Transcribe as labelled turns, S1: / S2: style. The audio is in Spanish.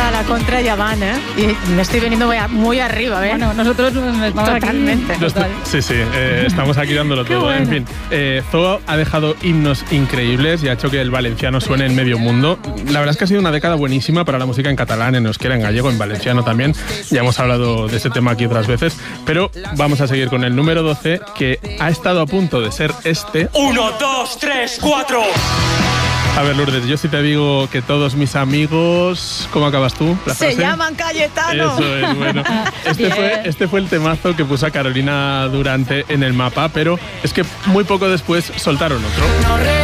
S1: a la contra ya van, ¿eh? Y me estoy viniendo muy arriba, ¿eh?
S2: Bueno, nosotros vamos
S1: totalmente.
S2: Aquí, total.
S3: Sí, estamos aquí dándolo todo.
S1: Bueno.
S3: En fin, Zoo ha dejado himnos increíbles y ha hecho que el valenciano suene en medio mundo. La verdad es que ha sido una década buenísima para la música en catalán, en euskera, en gallego, en valenciano también. Ya hemos hablado de ese tema aquí otras veces, pero vamos a seguir con el número 12, que ha estado a punto de ser este.
S4: 1, 2, 3, 4.
S3: A ver, Lourdes, yo sí te digo que todos mis amigos... ¿Cómo acabas tú? ¿La
S1: Se
S3: frase?
S1: llaman Cayetano.
S3: Eso es, bueno. Este fue el temazo que puso a Carolina Durante en el mapa, pero es que muy poco después soltaron otro.
S4: No